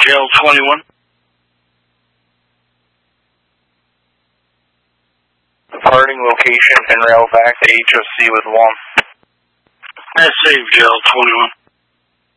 Jail 21. Departing location and rail back to HOC with 1. That's safe, Jail 21.